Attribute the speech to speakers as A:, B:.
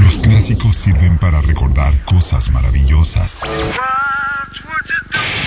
A: Los clásicos sirven para recordar cosas maravillosas.
B: What would you do?